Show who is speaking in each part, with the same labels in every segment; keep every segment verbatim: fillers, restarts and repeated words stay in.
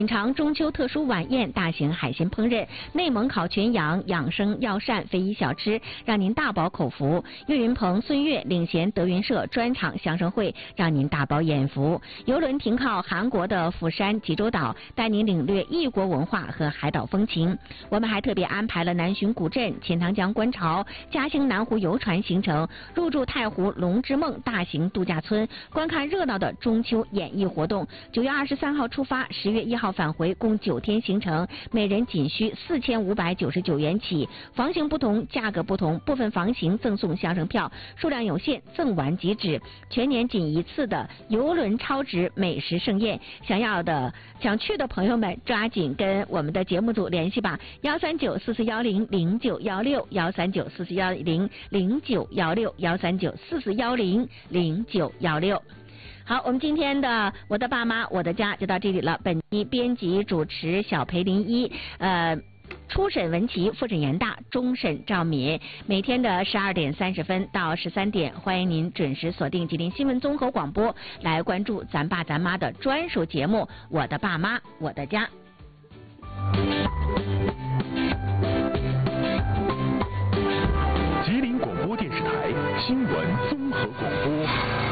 Speaker 1: 品尝中秋特殊晚宴，大型海鲜烹饪，内蒙烤全羊，养生药膳，非遗小吃，让您大饱口福。岳云鹏、孙越领衔德云社专场相声会，让您大饱眼福。游轮停靠韩国的釜山济州岛，带您领略异国文化和海岛风情。我们还特别安排了南浔古镇、钱塘江观潮、嘉兴南湖游船行程，入住太湖龙之梦大型度假村，观看热闹的中秋演艺活动。九月二十三号出发，十月一号返回，共九天行程，每人仅需四千五百九十九元起，房型不同，价格不同，部分房型赠送相声票，数量有限，赠完即止。全年仅一次的邮轮超值美食盛宴，想要的想去的朋友们，抓紧跟我们的节目组联系吧，幺三九四四幺零零九幺六，幺三九四四幺零零九幺六，幺三九四四幺零零九幺六。好，我们今天的我的爸妈我的家就到这里了。本期编辑主持小裴林一，呃，初审文琪，复审严大，终审赵敏。每天的十二点三十分到十三点，欢迎您准时锁定吉林新闻综合广播，来关注咱爸咱妈的专属节目《我的爸妈我的家》。
Speaker 2: 吉林广播电视台新闻综合广播。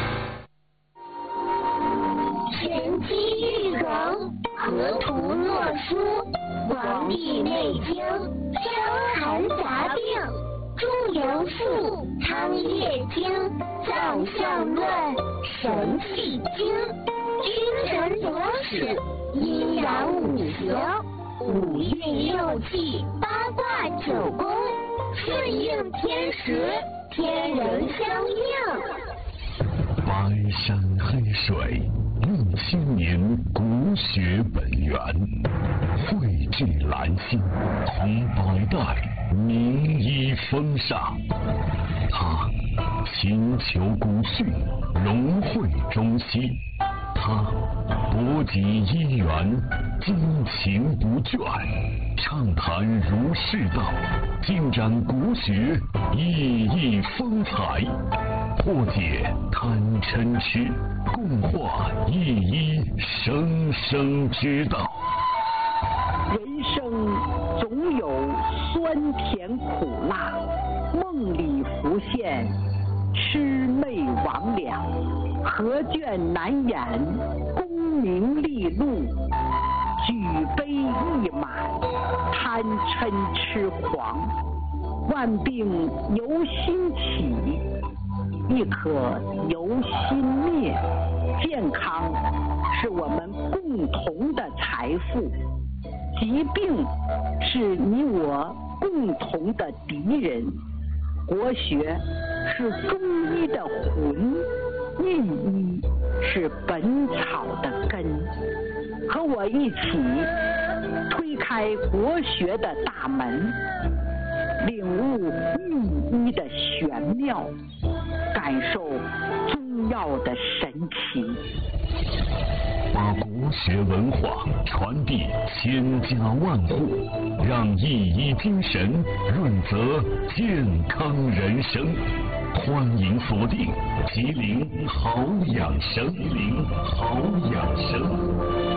Speaker 3: 玄机玉衡，河图洛书，黄帝内经，伤寒杂病，诸由赋，汤液经，藏象论，神气经，君臣佐使，阴阳五行，五运六气，八卦九宫，顺应天时，天人相应。
Speaker 2: 白山黑水，一千年国学本源，汇聚兰心，同百代名医风尚。他勤求古训，融汇中西。他博集医源，精勤不倦，畅谈儒释道，尽展国学熠熠风采，破解贪嗔痴，共话一一生生之道。
Speaker 4: 人生总有酸甜苦辣，梦里浮现魑魅魍魉，何卷难掩功名利禄，举杯一满贪嗔痴狂，万病由心起，亦可由心灭。健康是我们共同的财富，疾病是你我共同的敌人。国学是中医的魂，印医是本草的根。和我一起推开国学的大门，领悟印医的玄妙，感受中药的神奇，
Speaker 2: 把国学文化传递千家万户，让一医精神润泽健康人生。欢迎锁定吉林好养生，吉林好养生。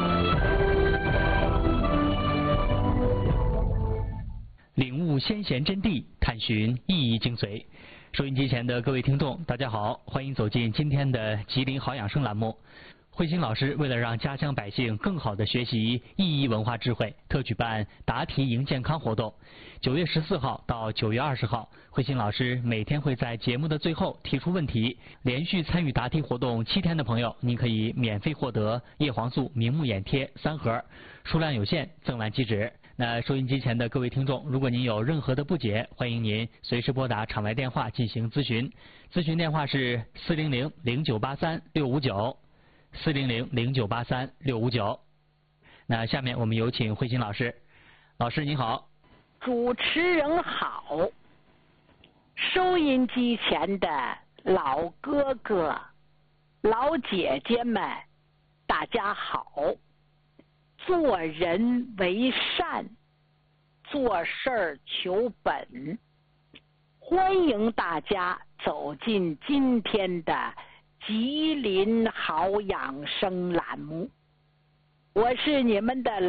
Speaker 5: 领悟先贤真谛，探寻意义精髓。收音机前的各位听众，大家好，欢迎走进今天的吉林好养生栏目。慧心老师为了让家乡百姓更好地学习意义文化智慧，特举办答题赢健康活动。九月十四号到九月二十号，慧心老师每天会在节目的最后提出问题，连续参与答题活动七天的朋友，您可以免费获得叶黄素明目眼贴三盒，数量有限，赠完即止。那收音机前的各位听众，如果您有任何的不解，欢迎您随时拨打场外电话进行咨询，咨询电话是四零零零九八三六五九。四零零零九八三六五九。那下面我们有请慧心老师。老师您好。
Speaker 4: 主持人好，收音机前的老哥哥、老姐姐们，大家好。做人为善，做事儿求本。欢迎大家走进今天的吉林好养生栏目，我是你们的